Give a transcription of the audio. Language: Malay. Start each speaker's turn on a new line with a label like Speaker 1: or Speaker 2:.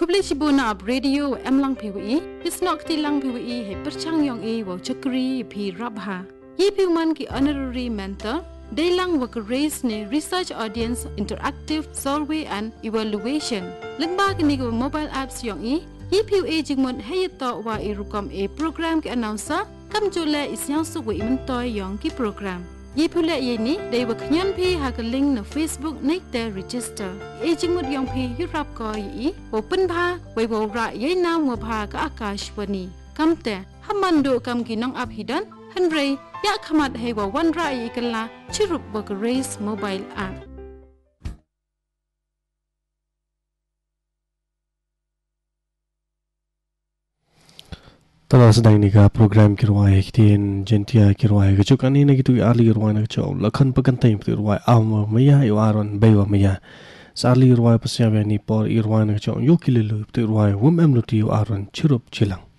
Speaker 1: publish bona ab radio emlang pwi isnok tilang pwi he perchang yong e wo chakri phi rabha ye piuman ki honorary mentor Daylang work raise ne research audience interactive survey and evaluation. Lengba kini ko mobile apps yong EPUA jingmon heyeto wa irukom a program ki announcer kam jole isyang suwe imentoy yong ki program. Yepule ye ni they work nyan pi ha ka link na Facebook nek te register. E jingmot yong pi yurap ko open pha we wo ra ye na mo pha ka Akashwani. Kamte hamando kam ki nong up hidan Henry ya khamat hewa one rai ikala chirup work race mobile app.
Speaker 2: Tala sedang ni ka program kirwai kitin jentia kirwai kecuk ani na gitu ali kirwai na kecuk lakhan pagantai kirwai am maya iwaron baywa maya sali kirwai pasya ni por kirwai na kecuk yo kililu kirwai wum emluti iwaron chirup chilang.